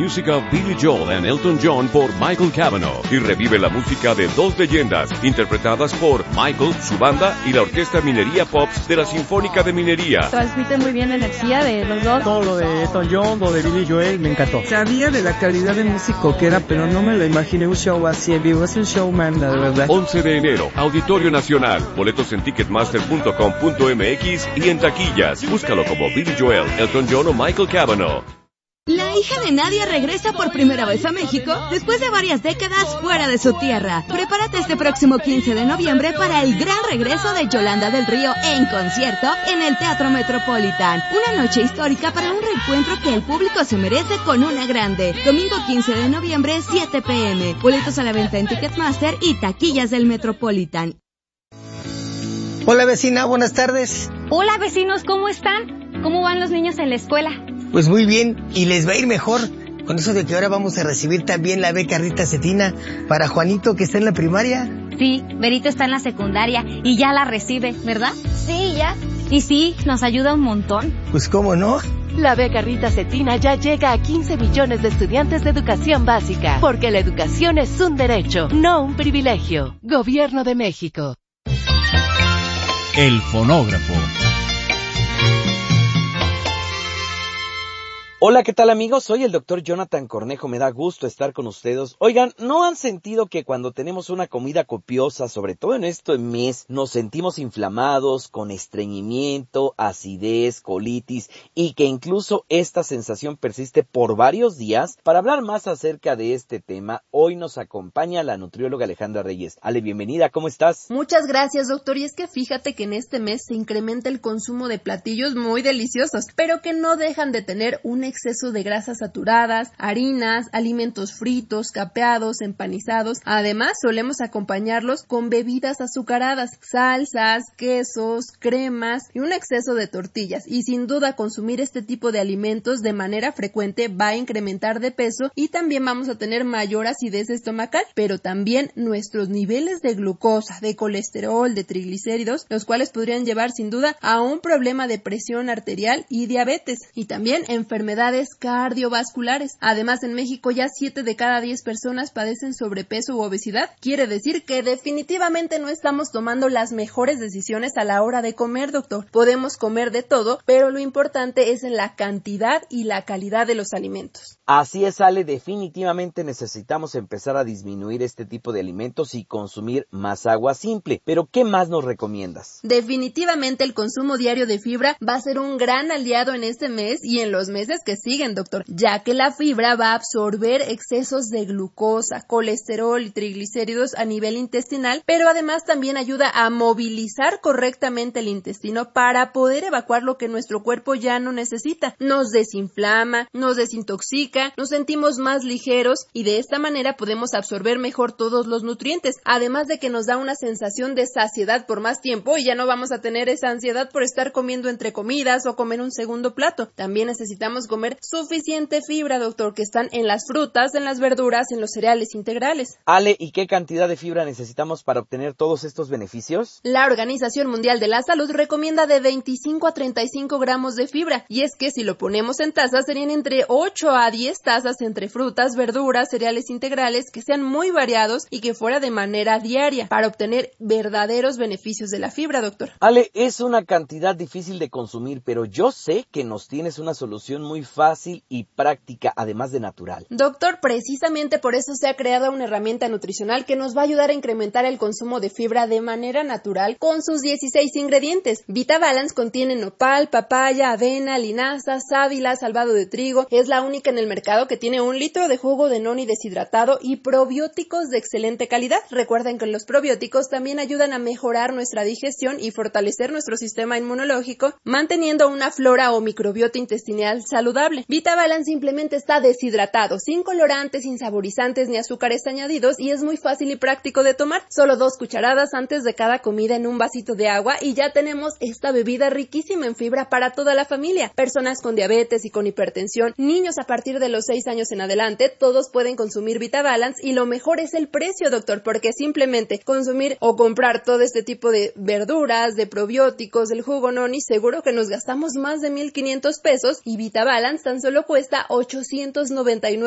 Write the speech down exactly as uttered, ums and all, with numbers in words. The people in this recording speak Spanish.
Music of Billy Joel and Elton John por Michael Cavanaugh y revive la música de dos leyendas interpretadas por Michael, su banda y la Orquesta Minería Pops de la Sinfónica de Minería. Transmite muy bien la energía de los dos. Todo lo de Elton John, lo de Billy Joel, me encantó. Sabía de la calidad de músico que era, pero no me lo imaginé un show así en vivo. Es un showman, la verdad. once de enero, Auditorio Nacional. Boletos en ticketmaster punto com punto m x y en taquillas. Búscalo como Billy Joel, Elton John o Michael Cavanaugh. La hija de Nadia regresa por primera vez a México después de varias décadas fuera de su tierra. Prepárate este próximo quince de noviembre para el gran regreso de Yolanda del Río en concierto en el Teatro Metropolitan. Una noche histórica para un reencuentro que el público se merece con una grande. Domingo quince de noviembre, siete pe eme. Boletos a la venta en Ticketmaster y taquillas del Metropolitan. Hola vecina, buenas tardes. Hola vecinos, ¿cómo están? ¿Cómo van los niños en la escuela? Pues muy bien, y les va a ir mejor con eso de que ahora vamos a recibir también la beca Rita Cetina para Juanito, que está en la primaria. Sí, Berito está en la secundaria y ya la recibe, ¿verdad? Sí, ya. Y sí, nos ayuda un montón. Pues cómo no. La beca Rita Cetina ya llega a quince millones de estudiantes de educación básica, porque la educación es un derecho, no un privilegio. Gobierno de México. El fonógrafo. Hola, ¿qué tal amigos? Soy el doctor Jonathan Cornejo, me da gusto estar con ustedes. Oigan, ¿no han sentido que cuando tenemos una comida copiosa, sobre todo en este mes, nos sentimos inflamados, con estreñimiento, acidez, colitis, y que incluso esta sensación persiste por varios días? Para hablar más acerca de este tema, hoy nos acompaña la nutrióloga Alejandra Reyes. Ale, bienvenida, ¿cómo estás? Muchas gracias, doctor, y es que fíjate que en este mes se incrementa el consumo de platillos muy deliciosos, pero que no dejan de tener un exceso de grasas saturadas, harinas, alimentos fritos, capeados, empanizados. Además, solemos acompañarlos con bebidas azucaradas, salsas, quesos, cremas y un exceso de tortillas. Y sin duda, consumir este tipo de alimentos de manera frecuente va a incrementar de peso y también vamos a tener mayor acidez estomacal, pero también nuestros niveles de glucosa, de colesterol, de triglicéridos, los cuales podrían llevar sin duda a un problema de presión arterial y diabetes, y también enfermedades cardiovasculares. Además, en México ya siete de cada diez personas padecen sobrepeso u obesidad. Quiere decir que definitivamente no estamos tomando las mejores decisiones a la hora de comer, doctor. Podemos comer de todo, pero lo importante es en la cantidad y la calidad de los alimentos. Así es, Ale, definitivamente necesitamos empezar a disminuir este tipo de alimentos y consumir más agua simple. Pero, ¿qué más nos recomiendas? Definitivamente el consumo diario de fibra va a ser un gran aliado en este mes y en los meses que siguen, doctor, ya que la fibra va a absorber excesos de glucosa, colesterol y triglicéridos a nivel intestinal, pero además también ayuda a movilizar correctamente el intestino para poder evacuar lo que nuestro cuerpo ya no necesita. Nos desinflama, nos desintoxica, nos sentimos más ligeros y de esta manera podemos absorber mejor todos los nutrientes, además de que nos da una sensación de saciedad por más tiempo y ya no vamos a tener esa ansiedad por estar comiendo entre comidas o comer un segundo plato. También necesitamos comer suficiente fibra, doctor, que están en las frutas, en las verduras, en los cereales integrales. Ale, ¿y qué cantidad de fibra necesitamos para obtener todos estos beneficios? La Organización Mundial de la Salud recomienda de veinticinco a treinta y cinco gramos de fibra, y es que si lo ponemos en tazas serían entre ocho a diez tazas entre frutas, verduras, cereales integrales que sean muy variados y que fuera de manera diaria para obtener verdaderos beneficios de la fibra, doctor. Ale, es una cantidad difícil de consumir, pero yo sé que nos tienes una solución muy fácil y práctica, además de natural. Doctor, precisamente por eso se ha creado una herramienta nutricional que nos va a ayudar a incrementar el consumo de fibra de manera natural con sus dieciséis ingredientes. VitaBalance contiene nopal, papaya, avena, linaza, sábila, salvado de trigo. Es la única en el mercado que tiene un litro de jugo de noni deshidratado y probióticos de excelente calidad. Recuerden que los probióticos también ayudan a mejorar nuestra digestión y fortalecer nuestro sistema inmunológico, manteniendo una flora o microbiota intestinal saludable. VitaBalance simplemente está deshidratado, sin colorantes, sin saborizantes ni azúcares añadidos y es muy fácil y práctico de tomar. Solo dos cucharadas antes de cada comida en un vasito de agua y ya tenemos esta bebida riquísima en fibra para toda la familia. Personas con diabetes y con hipertensión, niños a partir de los seis años en adelante, todos pueden consumir VitaBalance y lo mejor es el precio, doctor, porque simplemente consumir o comprar todo este tipo de verduras, de probióticos, del jugo noni, seguro que nos gastamos más de mil quinientos pesos y VitaBalance tan solo cuesta ochocientos noventa y nueve